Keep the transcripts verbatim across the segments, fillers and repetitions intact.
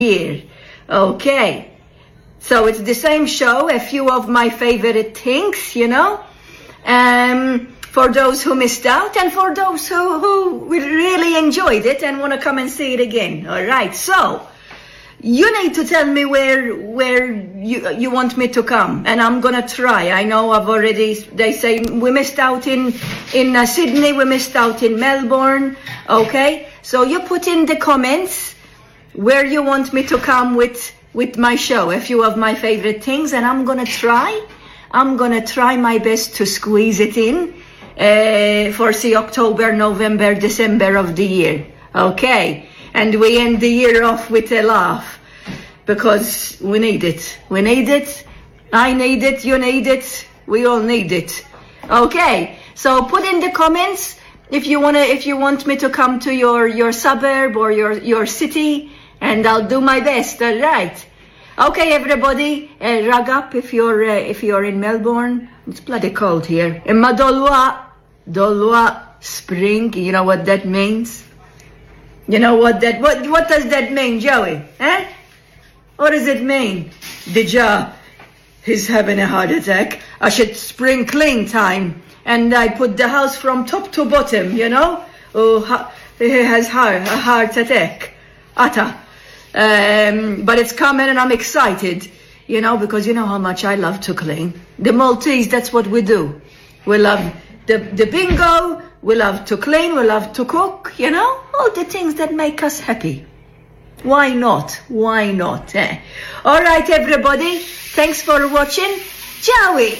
year. Okay. So it's the same show, a few of my favorite things, you know. Um, for those who missed out and for those who, who really enjoyed it and want to come and see it again. All right. So you need to tell me where where you you want me to come, and I'm gonna try. I know I've already. They say we missed out in in uh, Sydney, we missed out in Melbourne. Okay, so you put in the comments where you want me to come with with my show, a few of my favorite things, and I'm gonna try. I'm gonna try my best to squeeze it in uh, for see October, November, December of the year. Okay. And we end the year off with a laugh because we need it. We need it. I need it. You need it. We all need it. Okay. So put in the comments if you wanna, if you want me to come to your, your suburb or your, your city, and I'll do my best. All right. Okay, everybody, uh, rug up if you're, uh, if you're in Melbourne. It's bloody cold here. In Madolwa, Dolwa Spring. You know what that means? You know what that, what, what does that mean, Joey? Eh? What does it mean? Dija, he's having a heart attack. I should spring clean time. And I put the house from top to bottom, you know? Oh, ha, he has heart, a heart attack. Ata. Um, but it's coming and I'm excited, you know, because you know how much I love to clean. The Maltese, that's what we do. We love the, the bingo. We love to clean, we love to cook, you know, all the things that make us happy. Why not? Why not? Eh? All right, everybody, thanks for watching. Joey,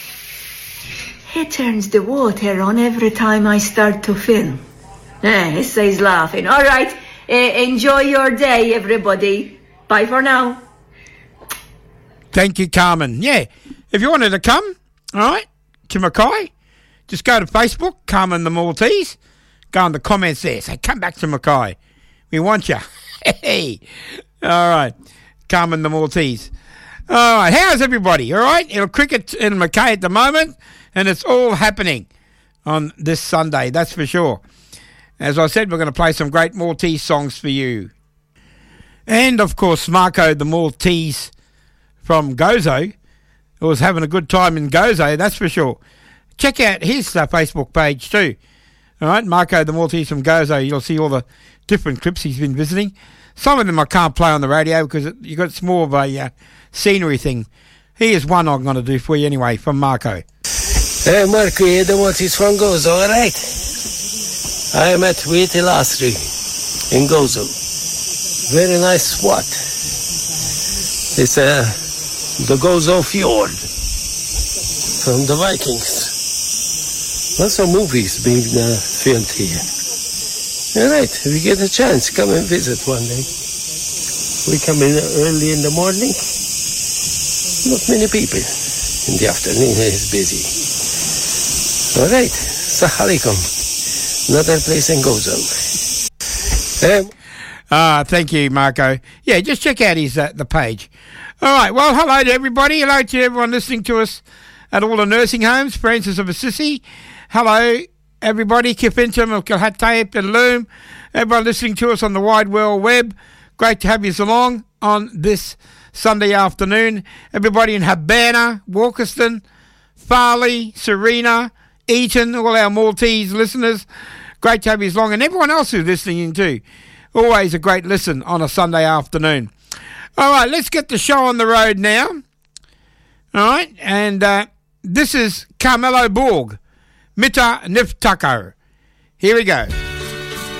he turns the water on every time I start to film. Eh, he stays laughing. All right, eh, enjoy your day, everybody. Bye for now. Thank you, Carmen. Yeah, if you wanted to come, all right, to Mackay, just go to Facebook, Carmen the Maltese. Go in the comments there. Say, come back to Mackay. We want you. Hey. All right. Carmen the Maltese. All right. How's everybody? All right. You know, cricket in Mackay at the moment, and it's all happening on this Sunday. That's for sure. As I said, we're going to play some great Maltese songs for you. And, of course, Marco the Maltese from Gozo was having a good time in Gozo. That's for sure. Check out his uh, Facebook page too. All right, Marco the Maltese from Gozo. You'll see all the different clips he's been visiting. Some of them I can't play on the radio because it, you got it's more of a uh, scenery thing. Here's one I'm going to do for you anyway from Marco. Hey, Marco, you're the Maltese from Gozo, all right? I met with you last week in Gozo. Very nice spot. It's uh, the Gozo Fjord from the Vikings. Lots of movies being uh, filmed here. All right, if you get a chance, come and visit one day. We come in early in the morning. Not many people. In the afternoon, it's busy. All right, Sahalikum. Another place in Gozo. Um, Ah, thank you, Marco. Yeah, just check out his uh, the page. All right, well, hello to everybody. Hello to everyone listening to us at all the nursing homes, Francis of Assisi. Hello, everybody. Kifintum of Kilhatayip and Loom. Everyone listening to us on the wide world web. Great to have you along on this Sunday afternoon. Everybody in Habana, Walkerston, Farley, Serena, Eaton, all our Maltese listeners. Great to have you along. And everyone else who's listening in too. Always a great listen on a Sunday afternoon. All right, let's get the show on the road now. All right, and uh, this is Carmelo Borg, Mita Niftako. Here we go.